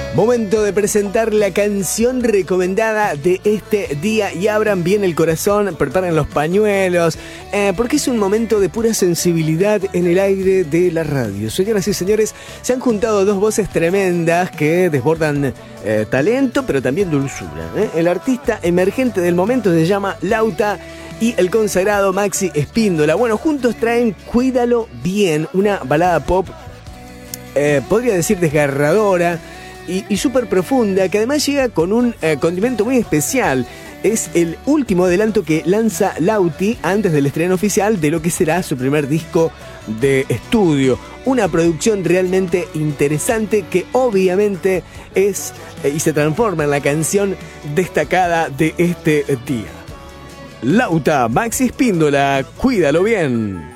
Momento de presentar la canción recomendada de este día y abran bien el corazón, preparen los pañuelos, porque es un momento de pura sensibilidad en el aire de la radio. Señoras y señores, se han juntado dos voces tremendas que desbordan talento, pero también dulzura. El artista emergente del momento se llama Lauta y el consagrado Maxi Espíndola. Bueno, juntos traen Cuídalo Bien, una balada pop, podría decir desgarradora, y súper profunda, que además llega con un condimento muy especial. Es el último adelanto que lanza Lauti antes del estreno oficial de lo que será su primer disco de estudio. Una producción realmente interesante que obviamente es y se transforma en la canción destacada de este día. Lauta, Maxi Espíndola, Cuídalo Bien.